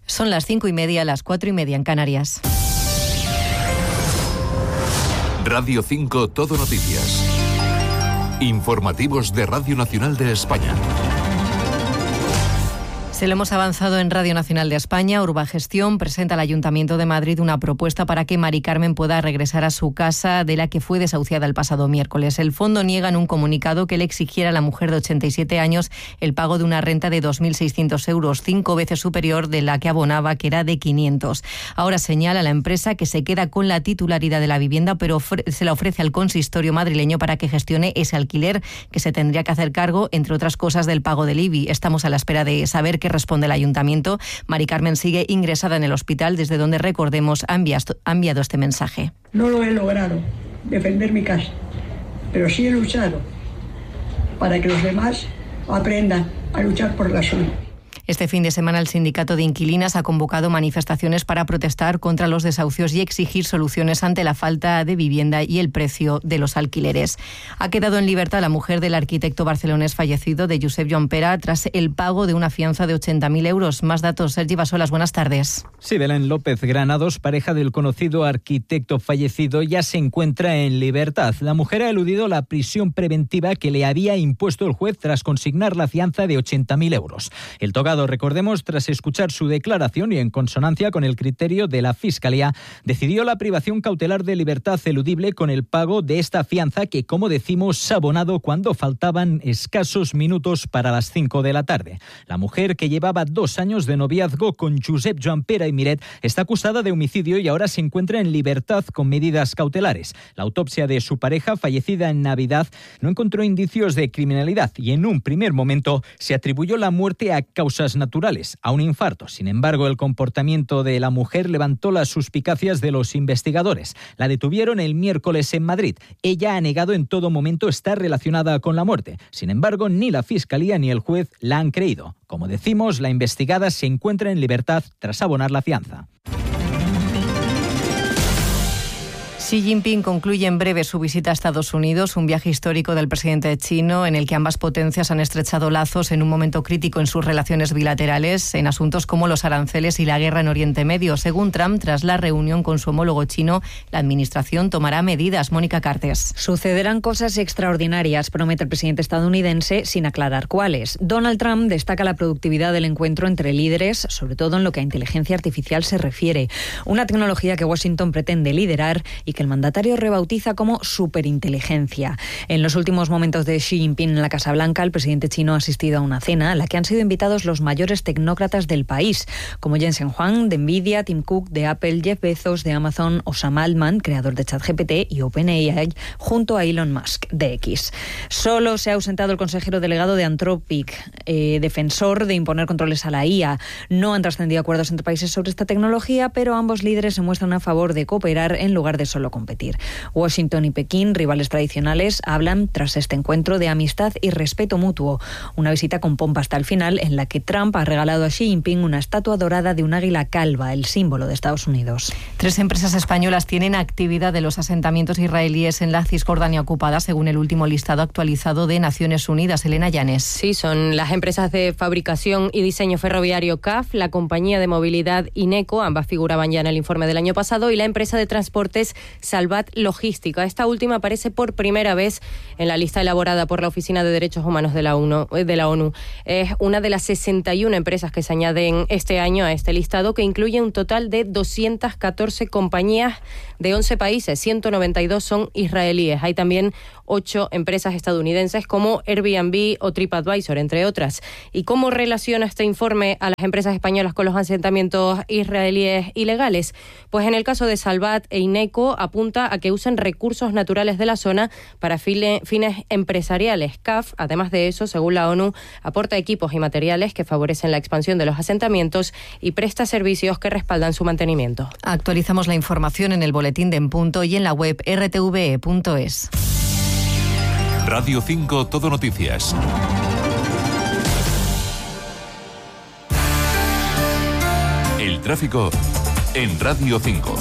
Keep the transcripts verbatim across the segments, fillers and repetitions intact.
Son las cinco y media, las cuatro y media en Canarias. Radio cinco Todo Noticias. Informativos de Radio Nacional de España. Se lo hemos avanzado en Radio Nacional de España. Urbagestión presenta al Ayuntamiento de Madrid una propuesta para que Mari Carmen pueda regresar a su casa de la que fue desahuciada el pasado miércoles. El fondo niega en un comunicado que le exigiera a la mujer de ochenta y siete años el pago de una renta de dos mil seiscientos euros, cinco veces superior de la que abonaba, que era de quinientos. Ahora señala a la empresa que se queda con la titularidad de la vivienda, pero se la ofrece al consistorio madrileño para que gestione ese alquiler, que se tendría que hacer cargo, entre otras cosas, del pago del I B I. Estamos a la espera de saber qué responde el Ayuntamiento. Mari Carmen sigue ingresada en el hospital, desde donde, recordemos, ha enviado, ha enviado este mensaje. No lo he logrado, defender mi casa, pero sí he luchado para que los demás aprendan a luchar por la suya. Este fin de semana el Sindicato de Inquilinas ha convocado manifestaciones para protestar contra los desahucios y exigir soluciones ante la falta de vivienda y el precio de los alquileres. Ha quedado en libertad la mujer del arquitecto barcelonés fallecido, de Josep Joan Pera, tras el pago de una fianza de ochenta mil euros. Más datos, Sergi Basolas, buenas tardes. Sí, Belén López Granados, pareja del conocido arquitecto fallecido, ya se encuentra en libertad. La mujer ha eludido la prisión preventiva que le había impuesto el juez tras consignar la fianza de ochenta mil euros. El togado, recordemos, tras escuchar su declaración y en consonancia con el criterio de la Fiscalía, decidió la privación cautelar de libertad eludible con el pago de esta fianza que, como decimos, se ha abonado cuando faltaban escasos minutos para las cinco de la tarde. La mujer, que llevaba dos años de noviazgo con Josep Joan Pera i Miret, está acusada de homicidio y ahora se encuentra en libertad con medidas cautelares. La autopsia de su pareja, fallecida en Navidad, no encontró indicios de criminalidad y en un primer momento se atribuyó la muerte a causas naturales, a un infarto. Sin embargo, el comportamiento de la mujer levantó las suspicacias de los investigadores. La detuvieron el miércoles en Madrid. Ella ha negado en todo momento estar relacionada con la muerte. Sin embargo, ni la Fiscalía ni el juez la han creído. Como decimos, la investigada se encuentra en libertad tras abonar la fianza. Xi Jinping concluye en breve su visita a Estados Unidos, un viaje histórico del presidente chino en el que ambas potencias han estrechado lazos en un momento crítico en sus relaciones bilaterales en asuntos como los aranceles y la guerra en Oriente Medio. Según Trump, tras la reunión con su homólogo chino, la administración tomará medidas. Mónica Cartes. Sucederán cosas extraordinarias, promete el presidente estadounidense, sin aclarar cuáles. Donald Trump destaca la productividad del encuentro entre líderes, sobre todo en lo que a inteligencia artificial se refiere. Una tecnología que Washington pretende liderar y que el mandatario rebautiza como superinteligencia. En los últimos momentos de Xi Jinping en la Casa Blanca, el presidente chino ha asistido a una cena a la que han sido invitados los mayores tecnócratas del país, como Jensen Huang de Nvidia, Tim Cook de Apple, Jeff Bezos de Amazon o Sam Altman, creador de ChatGPT y OpenAI, junto a Elon Musk de X. Solo se ha ausentado el consejero delegado de Anthropic, eh, defensor de imponer controles a la I A. No han trascendido acuerdos entre países sobre esta tecnología, pero ambos líderes se muestran a favor de cooperar en lugar de solo competir. Washington y Pekín, rivales tradicionales, hablan tras este encuentro de amistad y respeto mutuo. Una visita con pompa hasta el final, en la que Trump ha regalado a Xi Jinping una estatua dorada de un águila calva, el símbolo de Estados Unidos. Tres empresas españolas tienen actividad en los asentamientos israelíes en la Cisjordania ocupada, según el último listado actualizado de Naciones Unidas. Elena Llanes. Sí, son las empresas de fabricación y diseño ferroviario C A F, la compañía de movilidad INECO, ambas figuraban ya en el informe del año pasado, y la empresa de transportes Salvat Logística. Esta última aparece por primera vez en la lista elaborada por la Oficina de Derechos Humanos de la ONU. De la ONU. Es una de las sesenta y una empresas que se añaden este año a este listado, que incluye un total de doscientas catorce compañías de once países, ciento noventa y dos son israelíes. Hay también ocho empresas estadounidenses como Airbnb o TripAdvisor, entre otras. ¿Y cómo relaciona este informe a las empresas españolas con los asentamientos israelíes ilegales? Pues en el caso de Salvat e INECO apunta a que usan recursos naturales de la zona para fines empresariales. C A F, además de eso, según la ONU, aporta equipos y materiales que favorecen la expansión de los asentamientos y presta servicios que respaldan su mantenimiento. Actualizamos la información en el boletín de En Punto y en la web r t v e punto es. Radio cinco Todo Noticias. El tráfico en Radio cinco.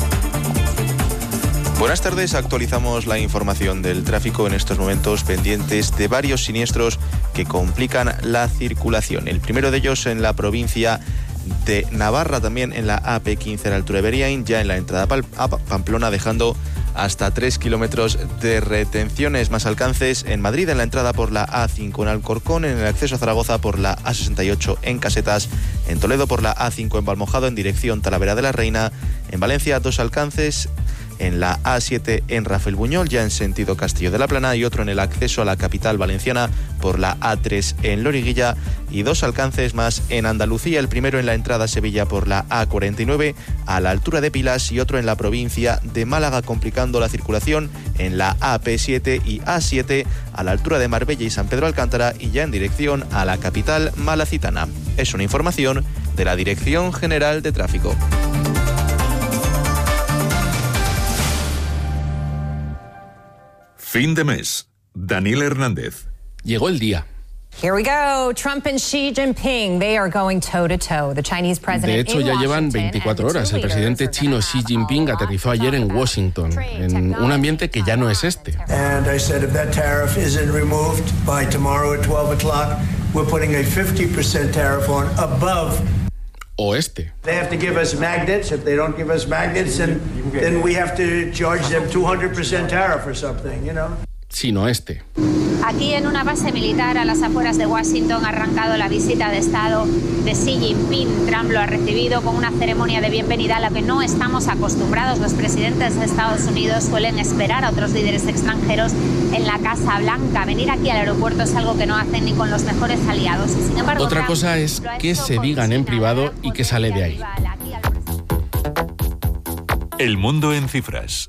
Buenas tardes, actualizamos la información del tráfico en estos momentos pendientes de varios siniestros que complican la circulación. El primero de ellos en la provincia de Navarra, también en la A P quince a la altura de Beriain, ya en la entrada a Pamplona, dejando hasta tres kilómetros de retenciones. Más alcances en Madrid, en la entrada por la A cinco en Alcorcón, en el acceso a Zaragoza por la A sesenta y ocho en Casetas, en Toledo por la A cinco en Valmojado en dirección Talavera de la Reina, en Valencia dos alcances en la A siete en Rafael Buñol, ya en sentido Castillo de la Plana, y otro en el acceso a la capital valenciana por la A tres en Loriguilla, y dos alcances más en Andalucía, el primero en la entrada a Sevilla por la A cuarenta y nueve a la altura de Pilas, y otro en la provincia de Málaga, complicando la circulación en la A P siete y A siete a la altura de Marbella y San Pedro Alcántara, y ya en dirección a la capital malacitana. Es una información de la Dirección General de Tráfico. Fin de mes. Daniel Hernández. Llegó el día. Here we go. Trump and Xi Jinping, they are going toe to toe. The Chinese president. De hecho, ya llevan veinticuatro horas. El presidente chino Xi Jinping aterrizó ayer en Washington, en un ambiente que ya no es este. And I said if that tariff isn't removed by tomorrow at twelve o'clock, we're putting a fifty percent tariff on above oeste. They have to give us magnets. If they don't give us magnets, then, then we have to charge them two hundred percent tariff or something, you know. Sino este. Aquí en una base militar a las afueras de Washington ha arrancado la visita de Estado de Xi Jinping. Trump lo ha recibido con una ceremonia de bienvenida a la que no estamos acostumbrados. Los presidentes de Estados Unidos suelen esperar a otros líderes extranjeros en la Casa Blanca. Venir aquí al aeropuerto es algo que no hacen ni con los mejores aliados. Sin embargo, otra Trump cosa es que se digan en privado y que sale de ahí. El mundo en cifras.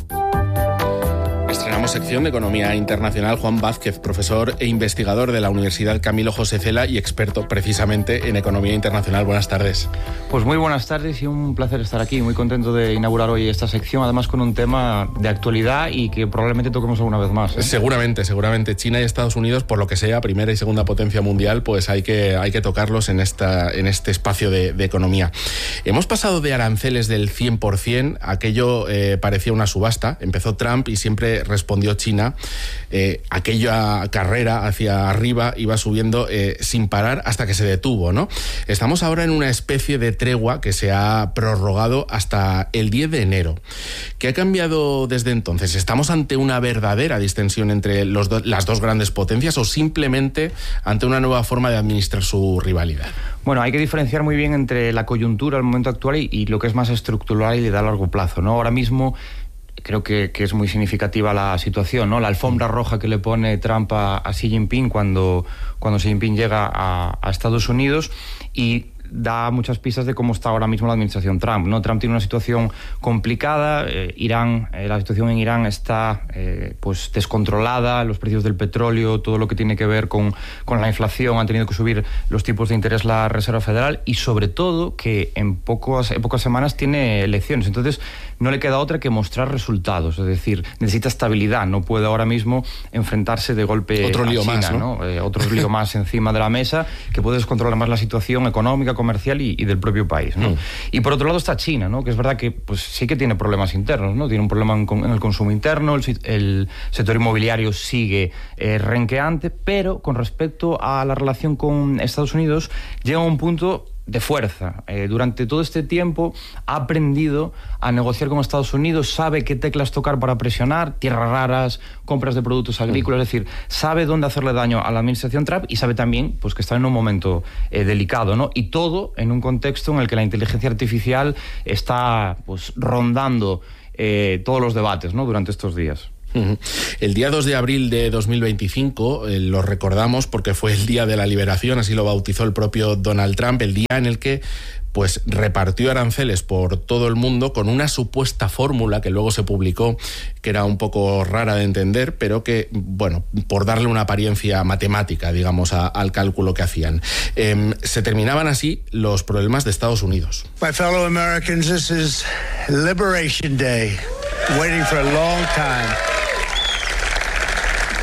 Estrenamos sección de Economía Internacional. Juan Vázquez, profesor e investigador de la Universidad Camilo José Cela y experto precisamente en Economía Internacional. Buenas tardes. Pues muy buenas tardes y un placer estar aquí. Muy contento de inaugurar hoy esta sección, además con un tema de actualidad y que probablemente toquemos alguna vez más, ¿eh? Seguramente, seguramente. China y Estados Unidos, por lo que sea, primera y segunda potencia mundial, pues hay que, hay que tocarlos en, esta, en este espacio de, de economía. Hemos pasado de aranceles del cien por ciento, aquello eh, parecía una subasta. Empezó Trump y siempre respondió China. Eh, aquella carrera hacia arriba iba subiendo eh, sin parar hasta que se detuvo, ¿no? Estamos ahora en una especie de tregua que se ha prorrogado hasta el diez de enero. ¿Qué ha cambiado desde entonces? ¿Estamos ante una verdadera distensión entre los do- las dos grandes potencias o simplemente ante una nueva forma de administrar su rivalidad? Bueno, hay que diferenciar muy bien entre la coyuntura al momento actual y, y lo que es más estructural y de a largo plazo, ¿no? Ahora mismo creo que, que es muy significativa la situación, ¿no? La alfombra roja que le pone Trump a, a Xi Jinping cuando, cuando Xi Jinping llega a, a Estados Unidos, y da muchas pistas de cómo está ahora mismo la administración Trump, ¿no? Trump tiene una situación complicada. eh, Irán, eh, la situación en Irán está eh, pues descontrolada, los precios del petróleo, todo lo que tiene que ver con, con la inflación, han tenido que subir los tipos de interés la Reserva Federal, y sobre todo que en, pocos, en pocas semanas tiene elecciones, entonces no le queda otra que mostrar resultados, es decir, necesita estabilidad, no puede ahora mismo enfrentarse de golpe otro a lío China, más, ¿no? ¿no? Eh, otro lío más encima de la mesa, que puede descontrolar más la situación económica, comercial y, y del propio país, ¿no? Mm. Y por otro lado está China, ¿no? Que es verdad que pues sí que tiene problemas internos, ¿no? Tiene un problema en, en el consumo interno, el, el sector inmobiliario sigue eh, renqueante, pero con respecto a la relación con Estados Unidos llega a un punto de fuerza. Eh, durante todo este tiempo ha aprendido a negociar con Estados Unidos, sabe qué teclas tocar para presionar, tierras raras, compras de productos agrícolas, mm. es decir, sabe dónde hacerle daño a la administración Trump y sabe también pues, que está en un momento eh, delicado, ¿no? Y todo en un contexto en el que la inteligencia artificial está pues, rondando eh, todos los debates, ¿no? Durante estos días. El día dos de abril de dos mil veinticinco eh, lo recordamos porque fue el día de la liberación, así lo bautizó el propio Donald Trump, el día en el que pues repartió aranceles por todo el mundo con una supuesta fórmula que luego se publicó, que era un poco rara de entender, pero que, bueno, por darle una apariencia matemática, digamos, a, al cálculo que hacían. Eh, se terminaban así los problemas de Estados Unidos. My fellow Americans, this is Liberation Day, waiting for a long time.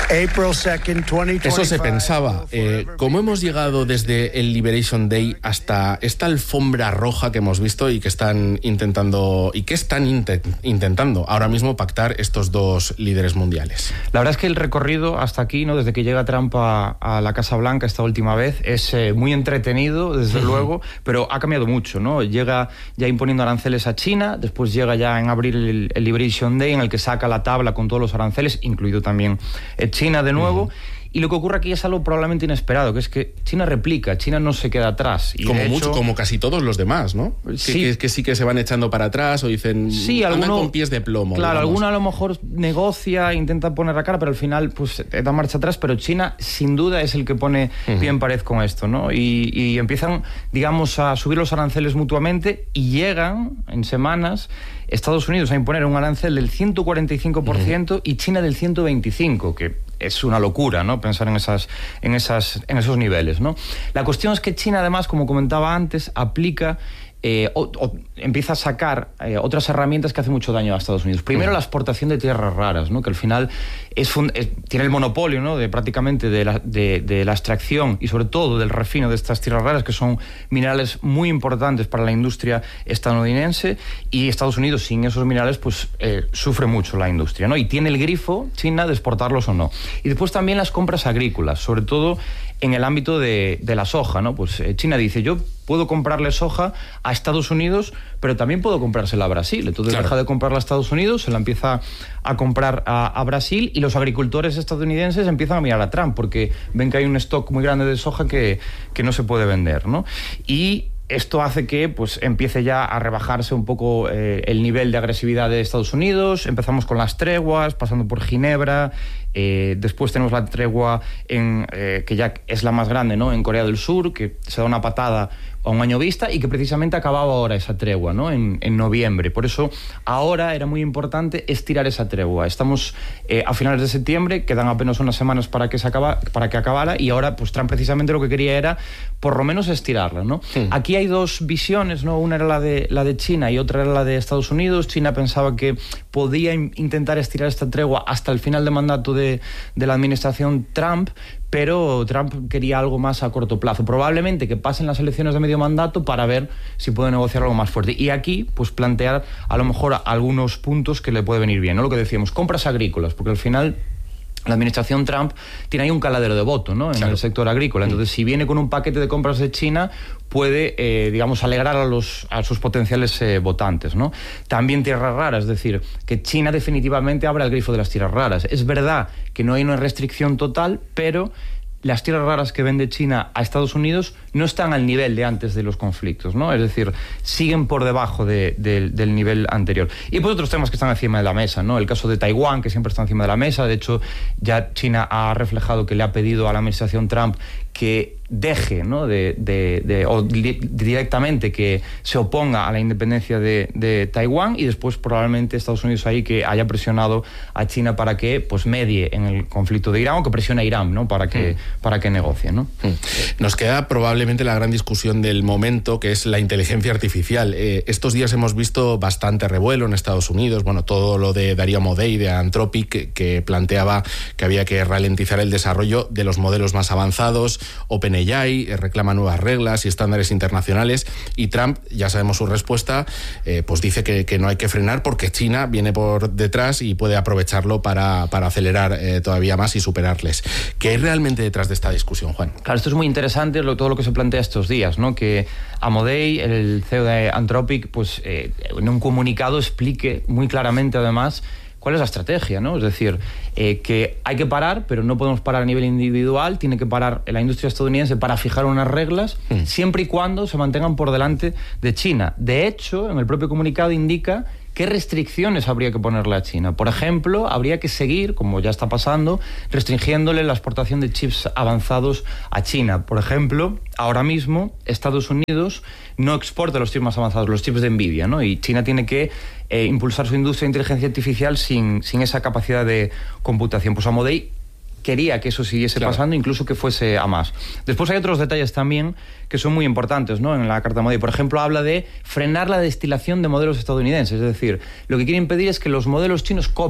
April second, twenty twenty-five. Eso se pensaba. Eh, ¿Cómo hemos llegado desde el Liberation Day hasta esta alfombra roja que hemos visto y que están intentando y que están intent- intentando ahora mismo pactar estos dos líderes mundiales? La verdad es que el recorrido hasta aquí, ¿no? Desde que llega Trump a, a la Casa Blanca esta última vez, es eh, muy entretenido, desde uh-huh. luego, pero ha cambiado mucho, ¿no? Llega ya imponiendo aranceles a China, después llega ya en abril el, el Liberation Day, en el que saca la tabla con todos los aranceles, incluido también el China de nuevo. Uh-huh. Y lo que ocurre aquí es algo probablemente inesperado, que es que China replica, China no se queda atrás. Y como de hecho, mucho, como casi todos los demás, ¿no? Sí. Que, que, que sí que se van echando para atrás o dicen, sí, andan alguno, con pies de plomo. Claro, digamos. alguno a lo mejor negocia, intenta poner la cara, pero al final pues da marcha atrás, pero China sin duda es el que pone uh-huh. pie en pared con esto, ¿no? Y, y empiezan, digamos, a subir los aranceles mutuamente y llegan en semanas Estados Unidos a imponer un arancel del ciento cuarenta y cinco por ciento uh-huh. y China del ciento veinticinco por ciento, que es una locura, ¿no? Pensar en esas, en esas, en esos niveles, ¿no? La cuestión es que China, además, como comentaba antes, aplica Eh, o, o empieza a sacar eh, otras herramientas que hacen mucho daño a Estados Unidos. Primero, la exportación de tierras raras, ¿no? Que al final es, fund- es tiene el monopolio, ¿no? de prácticamente de la, de, de la extracción y sobre todo del refino de estas tierras raras, que son minerales muy importantes para la industria estadounidense, y Estados Unidos sin esos minerales pues eh, sufre mucho la industria, ¿no? Y tiene el grifo China de exportarlos o no. Y después también las compras agrícolas, sobre todo en el ámbito de, de la soja, ¿no? Pues eh, China dice, yo puedo comprarle soja a Estados Unidos, pero también puedo comprársela a Brasil. Entonces claro. deja de comprarla a Estados Unidos, se la empieza a comprar a, a Brasil, y los agricultores estadounidenses empiezan a mirar a Trump porque ven que hay un stock muy grande de soja que, que no se puede vender, ¿no? Y esto hace que pues empiece ya a rebajarse un poco eh, el nivel de agresividad de Estados Unidos. Empezamos con las treguas, pasando por Ginebra, eh, después tenemos la tregua en, eh, que ya es la más grande, ¿no? En Corea del Sur, que se da una patada a un año vista y que precisamente acababa ahora esa tregua, ¿no? En, en noviembre. Por eso ahora era muy importante estirar esa tregua. Estamos eh, a finales de septiembre, quedan apenas unas semanas para que se acaba, para que acabara, y ahora pues Trump precisamente lo que quería era por lo menos estirarla, ¿no? Sí. Aquí hay dos visiones, ¿no? Una era la de, la de China y otra era la de Estados Unidos. China pensaba que podía in- intentar estirar esta tregua hasta el final de mandato de, de la administración Trump, pero Trump quería algo más a corto plazo. Probablemente que pasen las elecciones de medio mandato para ver si puede negociar algo más fuerte. Y aquí, pues plantear a lo mejor algunos puntos que le puede venir bien, ¿no? Lo que decíamos, compras agrícolas, porque al final la administración Trump tiene ahí un caladero de voto, ¿no? En claro. el sector agrícola. Entonces, si viene con un paquete de compras de China, puede, eh, digamos, alegrar a, los, a sus potenciales eh, votantes, ¿no? También tierras raras, es decir, que China definitivamente abra el grifo de las tierras raras. Es verdad que no hay una restricción total, pero las tierras raras que vende China a Estados Unidos no están al nivel de antes de los conflictos, ¿no? Es decir, siguen por debajo de, de, del nivel anterior. Y pues otros temas que están encima de la mesa, ¿no? El caso de Taiwán, que siempre está encima de la mesa. De hecho, ya China ha reflejado que le ha pedido a la administración Trump que deje, ¿no? de, de, de, o di- directamente que se oponga a la independencia de, de Taiwán, y después probablemente Estados Unidos ahí que haya presionado a China para que pues medie en el conflicto de Irán, o que presione a Irán, ¿no? para que, mm. para que negocie, ¿no? Mm. Nos queda probablemente la gran discusión del momento, que es la inteligencia artificial. Eh, estos días hemos visto bastante revuelo en Estados Unidos, bueno, todo lo de Darío Amodei, de Anthropic, que, que planteaba que había que ralentizar el desarrollo de los modelos más avanzados. OpenAI reclama nuevas reglas y estándares internacionales, y Trump, ya sabemos su respuesta, eh, pues dice que, que no hay que frenar porque China viene por detrás y puede aprovecharlo para, para acelerar eh, todavía más y superarles. ¿Qué hay realmente detrás de esta discusión, Juan? Claro, esto es muy interesante, lo, todo lo que se plantea estos días, ¿no? Que Amodei, el C E O de Anthropic, pues eh, en un comunicado explique muy claramente, además, cuál es la estrategia, ¿no? Es decir, eh, que hay que parar, pero no podemos parar a nivel individual, tiene que parar la industria estadounidense para fijar unas reglas, mm. siempre y cuando se mantengan por delante de China. De hecho, en el propio comunicado indica qué restricciones habría que ponerle a China. Por ejemplo, habría que seguir, como ya está pasando, restringiéndole la exportación de chips avanzados a China. Por ejemplo, ahora mismo Estados Unidos no exporta los chips más avanzados, los chips de Nvidia, ¿no? Y China tiene que eh, impulsar su industria de inteligencia artificial sin, sin esa capacidad de computación. Pues Amodei quería que eso siguiese claro. pasando, incluso que fuese a más. Después hay otros detalles también que son muy importantes, ¿no? En la carta de Amodei, por ejemplo, habla de frenar la destilación de modelos estadounidenses. Es decir, lo que quiere impedir es que los modelos chinos copien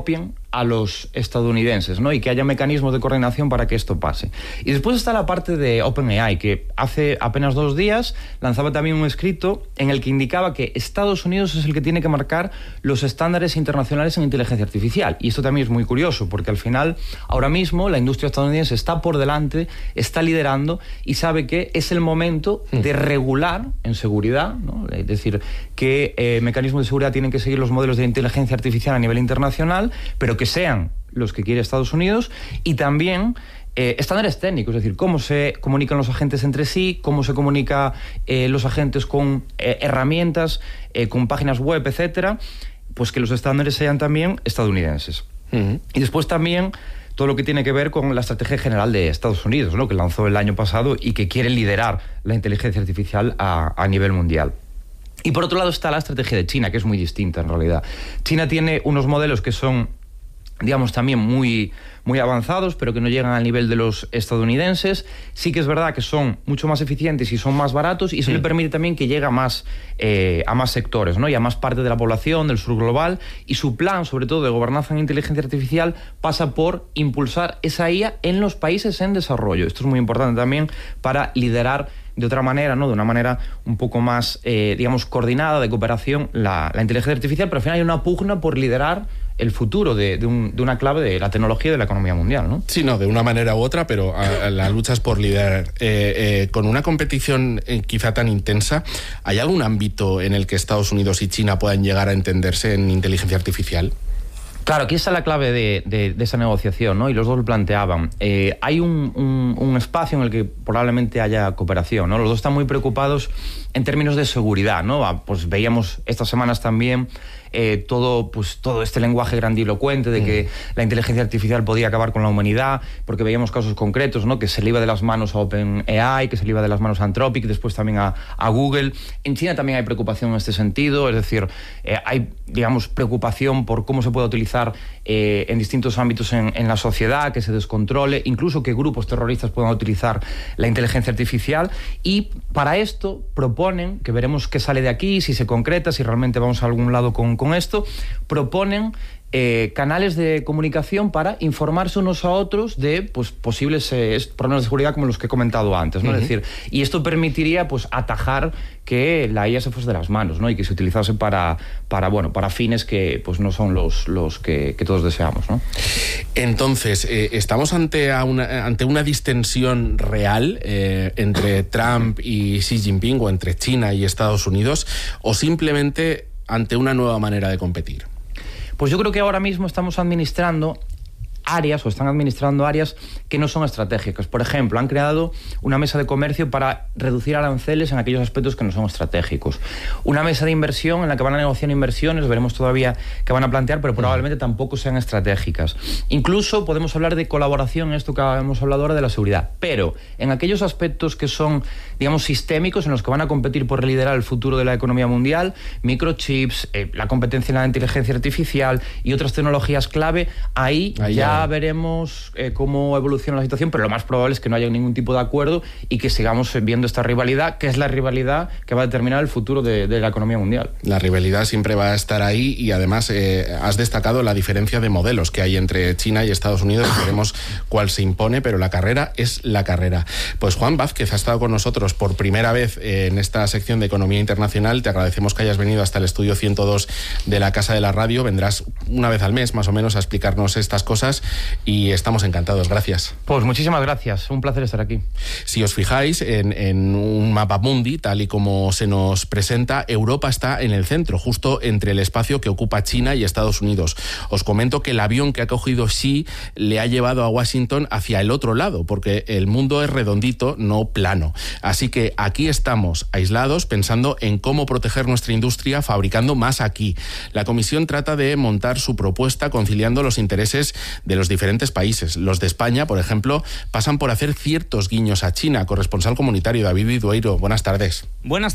a los estadounidenses, ¿no? Y que haya mecanismos de coordinación para que esto pase. Y después está la parte de OpenAI, que hace apenas dos días lanzaba también un escrito en el que indicaba que Estados Unidos es el que tiene que marcar los estándares internacionales en inteligencia artificial. Y esto también es muy curioso, porque al final, ahora mismo, la industria estadounidense está por delante, está liderando y sabe que es el momento de regular en seguridad, ¿no? Es decir, que eh, mecanismos de seguridad tienen que seguir los modelos de inteligencia artificial a nivel internacional, pero que sean los que quiere Estados Unidos, y también eh, estándares técnicos, es decir, cómo se comunican los agentes entre sí, cómo se comunica eh, los agentes con eh, herramientas, eh, con páginas web, etcétera, pues que los estándares sean también estadounidenses. Uh-huh. Y después también todo lo que tiene que ver con la estrategia general de Estados Unidos, ¿no? Que lanzó el año pasado y que quiere liderar la inteligencia artificial a, a nivel mundial. Y por otro lado está la estrategia de China, que es muy distinta en realidad. China tiene unos modelos que son, digamos, también muy, muy avanzados, pero que no llegan al nivel de los estadounidenses. Sí que es verdad que son mucho más eficientes y son más baratos, y eso sí. le permite también que llegue a más, eh, a más sectores, ¿no? Y a más parte de la población del sur global. Y su plan, sobre todo de gobernanza en inteligencia artificial, pasa por impulsar esa I A en los países en desarrollo. Esto es muy importante también para liderar de otra manera, ¿no? De una manera un poco más, eh, digamos, coordinada, de cooperación, la, la inteligencia artificial, pero al final hay una pugna por liderar el futuro de, de, un, de una clave de la tecnología y de la economía mundial, ¿no? Sí, no, de una manera u otra, pero a, a la lucha es por liderar. Eh, eh, con una competición eh, quizá tan intensa, ¿hay algún ámbito en el que Estados Unidos y China puedan llegar a entenderse en inteligencia artificial? Claro, aquí está la clave de, de, de esa negociación, ¿no? Y los dos lo planteaban. Eh, hay un, un, un espacio en el que probablemente haya cooperación, ¿no? Los dos están muy preocupados en términos de seguridad, ¿no? Pues veíamos estas semanas también eh, todo, pues, todo este lenguaje grandilocuente de que mm. la inteligencia artificial podía acabar con la humanidad, porque veíamos casos concretos, ¿no? Que se le iba de las manos a OpenAI, que se le iba de las manos a Anthropic, después también a, a Google. En China también hay preocupación en este sentido, es decir, eh, hay, digamos, preocupación por cómo se puede utilizar eh, en distintos ámbitos en, en la sociedad, que se descontrole, incluso que grupos terroristas puedan utilizar la inteligencia artificial. Y para esto proponen, que veremos qué sale de aquí, si se concreta, si realmente vamos a algún lado con, con esto, proponen eh, canales de comunicación para informarse unos a otros de pues, posibles eh, problemas de seguridad como los que he comentado antes, ¿no? Uh-huh. Es decir, y esto permitiría pues atajar que la I A se fuese de las manos, ¿no? Y que se utilizase para, para, bueno, para fines que pues, no son los, los que, que todos deseamos, ¿no? Entonces, eh, ¿estamos ante una, ante una distensión real eh, entre Trump y Xi Jinping, o entre China y Estados Unidos, o simplemente ante una nueva manera de competir? Pues yo creo que ahora mismo estamos administrando áreas, o están administrando áreas que no son estratégicas. Por ejemplo, han creado una mesa de comercio para reducir aranceles en aquellos aspectos que no son estratégicos. Una mesa de inversión en la que van a negociar inversiones, veremos todavía qué van a plantear, pero probablemente tampoco sean estratégicas. Incluso podemos hablar de colaboración en esto que hemos hablado ahora de la seguridad, pero en aquellos aspectos que son, digamos, sistémicos, en los que van a competir por liderar el futuro de la economía mundial, microchips, eh, la competencia en la inteligencia artificial y otras tecnologías clave, ahí, ahí ya Ya veremos eh, cómo evoluciona la situación, pero lo más probable es que no haya ningún tipo de acuerdo y que sigamos viendo esta rivalidad, que es la rivalidad que va a determinar el futuro de, de la economía mundial. La rivalidad siempre va a estar ahí, y además eh, has destacado la diferencia de modelos que hay entre China y Estados Unidos. Veremos cuál se impone, pero la carrera es la carrera. Pues Juan Vázquez ha estado con nosotros por primera vez eh, en esta sección de Economía Internacional. Te agradecemos que hayas venido hasta el estudio ciento dos de la Casa de la Radio. Vendrás una vez al mes, más o menos, a explicarnos estas cosas, y estamos encantados. Gracias. Pues muchísimas gracias, un placer estar aquí. Si os fijáis en, en un mapa mundi, tal y como se nos presenta, Europa está en el centro, justo entre el espacio que ocupa China y Estados Unidos. Os comento que el avión que ha cogido Xi le ha llevado a Washington hacia el otro lado, porque el mundo es redondito, no plano. Así que aquí estamos aislados, pensando en cómo proteger nuestra industria fabricando más aquí. La Comisión trata de montar su propuesta conciliando los intereses de los diferentes países. Los de España, por ejemplo, pasan por hacer ciertos guiños a China. Corresponsal comunitario David Vidueiro, buenas tardes. Buenas